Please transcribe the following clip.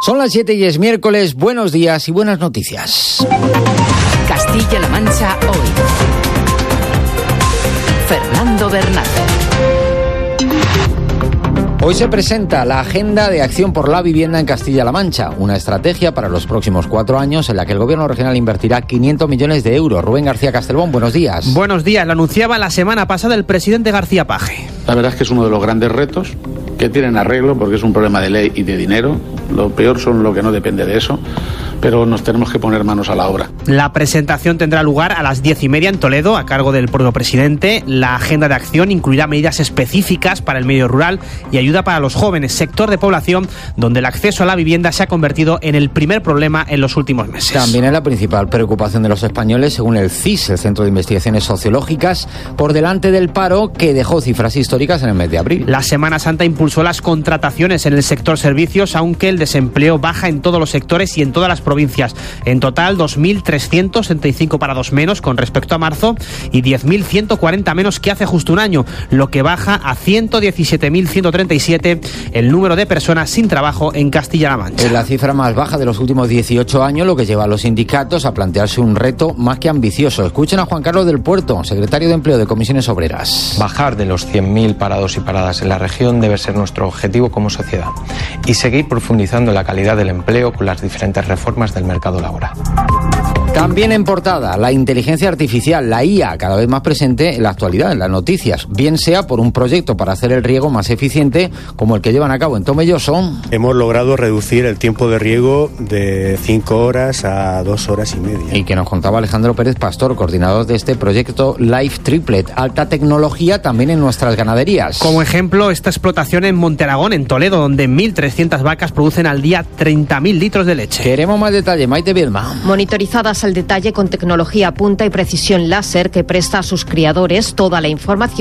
Son las 7 y es miércoles. Buenos días y buenas noticias. Castilla-La Mancha hoy. Fernando Bernat. Hoy se presenta la Agenda de Acción por la Vivienda en Castilla-La Mancha, una estrategia para los próximos 4 años en la que el Gobierno regional invertirá 500 millones de euros. Rubén García Castelbón, buenos días. Buenos días, lo anunciaba la semana pasada el presidente García Page. La verdad es que es uno de los grandes retos que tienen arreglo porque es un problema de ley y de dinero. Lo peor son lo que no depende de eso, pero nos tenemos que poner manos a la obra. La presentación tendrá lugar a las 10:30 en Toledo, a cargo del propio presidente. La agenda de acción incluirá medidas específicas para el medio rural y ayuda para los jóvenes, sector de población donde el acceso a la vivienda se ha convertido en el primer problema en los últimos meses. También es la principal preocupación de los españoles, según el CIS, el Centro de Investigaciones Sociológicas, por delante del paro, que dejó cifras históricas en el mes de abril. La Semana Santa impulsó las contrataciones en el sector servicios, aunque el desempleo baja en todos los sectores y en todas las provincias. En total, 2.365 parados menos con respecto a marzo y 10.140 menos que hace justo un año, lo que baja a 117.137 el número de personas sin trabajo en Castilla-La Mancha. Es la cifra más baja de los últimos 18 años, lo que lleva a los sindicatos a plantearse un reto más que ambicioso. Escuchen a Juan Carlos del Puerto, secretario de Empleo de Comisiones Obreras. Bajar de los 100.000 parados y paradas en la región debe ser nuestro objetivo como sociedad y seguir profundizando en la calidad del empleo con las diferentes reformas del mercado laboral. También en portada, la inteligencia artificial, la IA, cada vez más presente en la actualidad, en las noticias, bien sea por un proyecto para hacer el riego más eficiente, como el que llevan a cabo en Tomelloso. Hemos logrado reducir el tiempo de riego de 5 horas a 2 horas y media. Y que nos contaba Alejandro Pérez Pastor, coordinador de este proyecto Life Triplet, alta tecnología también en nuestras ganaderías. Como ejemplo, esta explotación en Monte Aragón, en Toledo, donde 1.300 vacas producen al día 30.000 litros de leche. Queremos más detalle, Maite Biedma. Monitorizadas al detalle con tecnología punta y precisión láser que presta a sus criadores toda la información